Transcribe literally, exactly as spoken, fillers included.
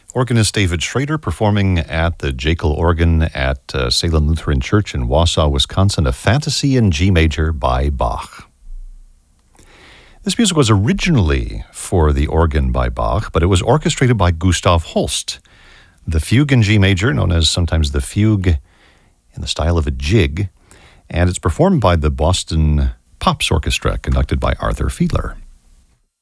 Organist David Schrader performing at the Jekyll Organ at uh, Salem Lutheran Church in Wausau, Wisconsin, a Fantasy in G Major by Bach. This music was originally for the organ by Bach, but it was orchestrated by Gustav Holst. The fugue in G Major, known as sometimes the fugue in the style of a jig, and it's performed by the Boston Pops Orchestra, conducted by Arthur Fiedler.